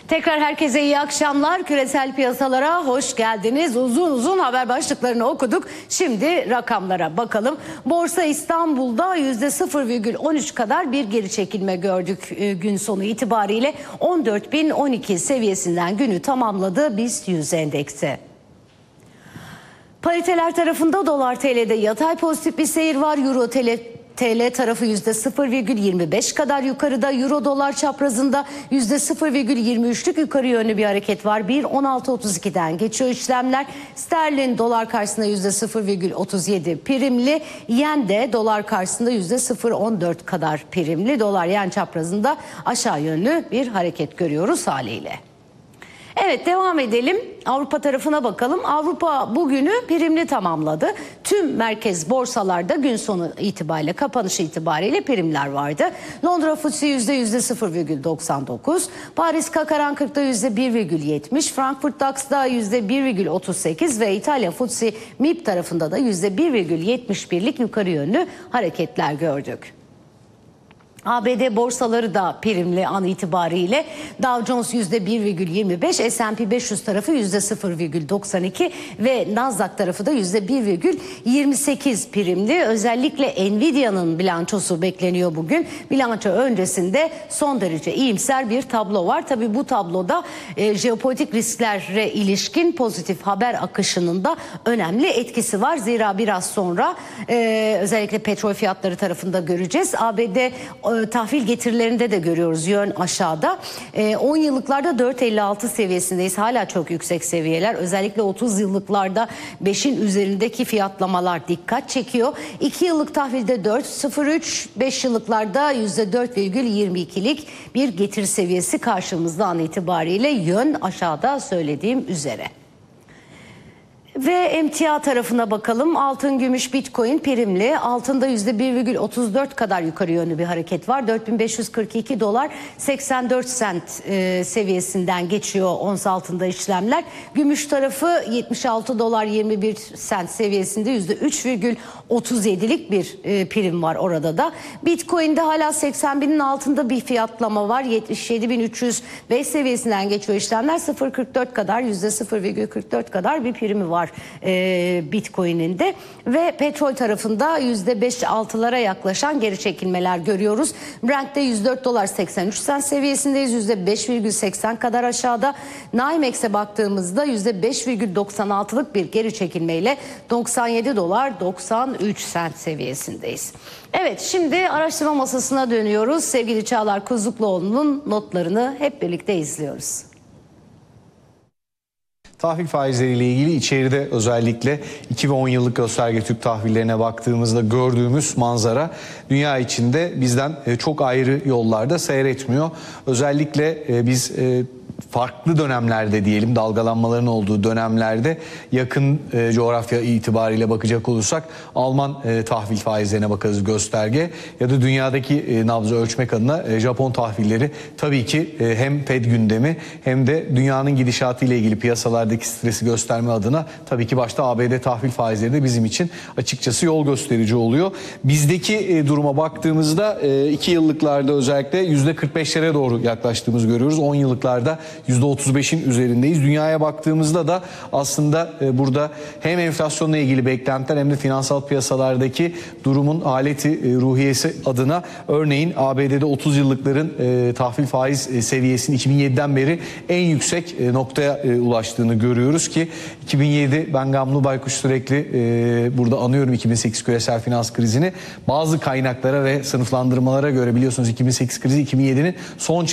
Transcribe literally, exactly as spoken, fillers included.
Tekrar herkese iyi akşamlar. Küresel piyasalara hoş geldiniz. Uzun uzun haber başlıklarını okuduk. Şimdi rakamlara bakalım. Borsa İstanbul'da yüzde sıfır virgül on üç kadar bir geri çekilme gördük gün sonu itibariyle. on dört bin on iki seviyesinden günü tamamladı BIST yüz endeksi. Pariteler tarafında dolar T L'de yatay pozitif bir seyir var. Euro T L T L tarafı yüzde sıfır virgül yirmi beş kadar yukarıda, Euro dolar çaprazında yüzde sıfır virgül yirmi üçlük yukarı yönlü bir hareket var. bir on altı otuz iki'den geçiyor işlemler. Sterlin dolar karşısında yüzde sıfır virgül otuz yedi primli, yen de dolar karşısında yüzde sıfır virgül on dört kadar primli. Dolar yen çaprazında aşağı yönlü bir hareket görüyoruz haliyle. Evet, devam edelim. Avrupa tarafına bakalım. Avrupa bugünü primli tamamladı. Tüm merkez borsalarda gün sonu itibariyle, kapanış itibariyle primler vardı. Londra F T S E yüzde yüzde sıfır virgül doksan dokuz, Paris C A C kırk kırk'ta yüzde bir virgül yetmiş, Frankfurt DAX'da yüzde bir virgül otuz sekiz ve İtalya F T S E M İ P tarafında da yüzde bir virgül yetmiş bir'lik yukarı yönlü hareketler gördük. A B D borsaları da primli an itibariyle. Dow Jones yüzde bir virgül yirmi beş, S and P beş yüz tarafı yüzde sıfır virgül doksan iki ve Nasdaq tarafı da yüzde bir virgül yirmi sekiz primli. Özellikle Nvidia'nın bilançosu bekleniyor bugün. Bilanço öncesinde son derece iyimser bir tablo var. Tabii bu tabloda e, jeopolitik risklere ilişkin pozitif haber akışının da önemli etkisi var. Zira biraz sonra e, özellikle petrol fiyatları tarafında göreceğiz. A B D tahvil getirilerinde de görüyoruz yön aşağıda. on yıllıklarda dört virgül elli altı seviyesindeyiz. Hala çok yüksek seviyeler. Özellikle otuz yıllıklarda beş'in üzerindeki fiyatlamalar dikkat çekiyor. iki yıllık tahvilde dört virgül sıfır üç, beş yıllıklarda yüzde dört virgül yirmi iki'lik bir getiri seviyesi karşımızda an itibariyle, yön aşağıda söylediğim üzere. Ve emtia tarafına bakalım. Altın, gümüş, bitcoin primli. Altında yüzde bir virgül otuz dört kadar yukarı yönlü bir hareket var. dört bin beş yüz kırk iki dolar seksen dört sent e, seviyesinden geçiyor ons altında işlemler. Gümüş tarafı yetmiş altı dolar yirmi bir sent seviyesinde yüzde üç virgül otuz yedi'lik bir e, prim var orada da. Bitcoin'de hala seksen binin altında bir fiyatlama var. yetmiş yedi bin üç yüz beş seviyesinden geçiyor işlemler. sıfır virgül kırk dört kadar, yüzde sıfır virgül kırk dört kadar bir primi var E, Bitcoin'in de. Ve petrol tarafında yüzde beş altı'lara yaklaşan geri çekilmeler görüyoruz. Brent'te yüz dört dolar seksen üç sent seviyesindeyiz. yüzde beş virgül seksen kadar aşağıda. NYMEX'e baktığımızda yüzde beş virgül doksan altı'lık bir geri çekilmeyle doksan yedi dolar doksan üç sent seviyesindeyiz. Evet, şimdi araştırma masasına dönüyoruz. Sevgili Çağlar Kuzlukluoğlu'nun notlarını hep birlikte izliyoruz. Tahvil faizleriyle ilgili içeride özellikle iki ve on yıllık gösterge Türk tahvillerine baktığımızda gördüğümüz manzara dünya içinde bizden çok ayrı yollarda seyretmiyor. Özellikle biz farklı dönemlerde diyelim, dalgalanmaların olduğu dönemlerde yakın e, coğrafya itibariyle bakacak olursak Alman e, tahvil faizlerine bakarız gösterge, ya da dünyadaki e, nabzı ölçmek adına e, Japon tahvilleri tabii ki e, hem F E D gündemi hem de dünyanın gidişatı ile ilgili piyasalardaki stresi gösterme adına tabii ki başta A B D tahvil faizleri de bizim için açıkçası yol gösterici oluyor. Bizdeki e, duruma baktığımızda e, iki yıllıklarda özellikle yüzde kırk beş'lere doğru yaklaştığımızı görüyoruz. on yıllıklarda yüzde otuz beş'in üzerindeyiz. Dünyaya baktığımızda da aslında e, burada hem enflasyonla ilgili beklentiler hem de finansal piyasalardaki durumun aleti e, ruhiyesi adına, örneğin A B D'de otuz yıllıkların e, tahvil faiz e, seviyesinin iki bin yedi'den beri en yüksek e, noktaya e, ulaştığını görüyoruz ki iki bin yedi, ben Gamlı Baykuş sürekli e, burada anıyorum iki bin sekiz küresel finans krizini. Bazı kaynaklara ve sınıflandırmalara göre biliyorsunuz iki bin sekiz krizi iki bin yedi'nin son